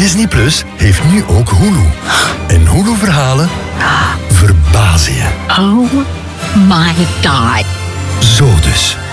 Disney Plus heeft nu ook Hulu. En Hulu-verhalen verbazen je. Oh my God. Zo dus.